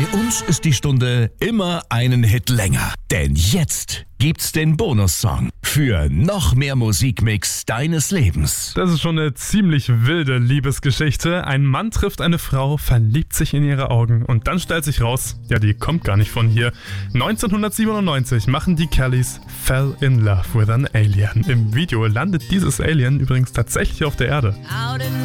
Bei uns ist die Stunde immer einen Hit länger. Denn jetzt gibt's den Bonussong für noch mehr Musikmix deines Lebens. Das ist schon eine ziemlich wilde Liebesgeschichte. Ein Mann trifft eine Frau, verliebt sich in ihre Augen und dann stellt sich raus, ja, die kommt gar nicht von hier. 1997 machen die Kellys Fell in Love with an Alien. Im Video landet dieses Alien übrigens tatsächlich auf der Erde.